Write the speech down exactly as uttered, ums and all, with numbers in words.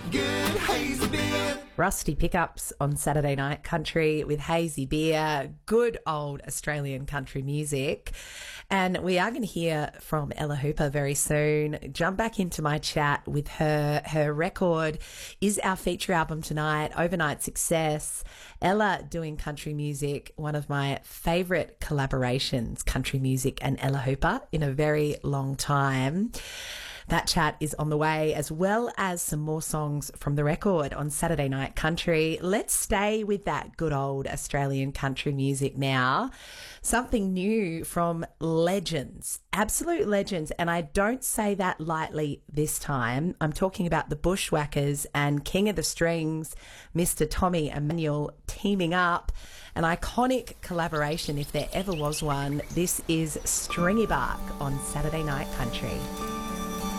good hazy beer. Rusty Pickups on Saturday Night Country with Hazy Beer, good old Australian country music. And we are going to hear from Ella Hooper very soon. Jump back into my chat with her. Her record is our feature album tonight, Overnight Success. Ella doing country music, one of my favourite collaborations, country music and Ella Hooper, in a very long time. That chat is on the way, as well as some more songs from the record on Saturday Night Country. Let's stay with that good old Australian country music now. Something new from legends, absolute legends, and I don't say that lightly this time. I'm talking about the Bushwhackers and King of the Strings, Mister Tommy Emmanuel, teaming up. An iconic collaboration, if there ever was one. This is Stringy Bark on Saturday Night Country.